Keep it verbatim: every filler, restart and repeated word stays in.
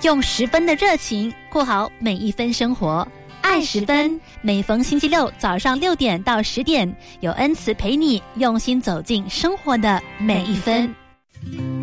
用十分的热情过好每一分生活。爱十分，每逢星期六早上六点到十点，有恩慈陪你用心走进生活的每一分。